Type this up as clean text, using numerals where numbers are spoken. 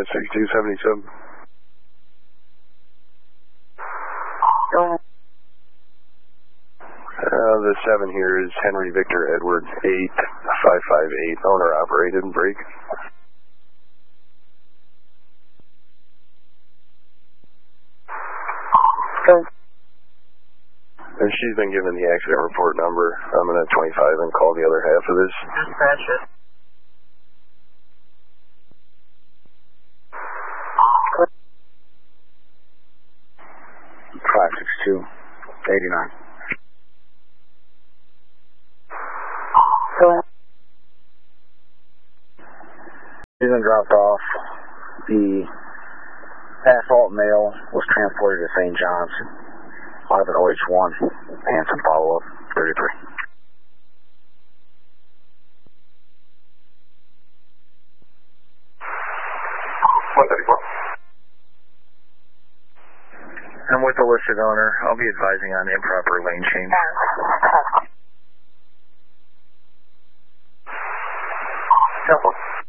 56277. The 7 here is Henry Victor Edward 8558, owner operated, break. And she's been given the accident report number. I'm going to 25 and call the other half of this. Dispatch it. $562-89. Susan dropped off. The assault male was transported to St. John's. 11 OH1, Hanson follow-up, 33. I'm with the listed owner. I'll be advising on improper lane change. Simple.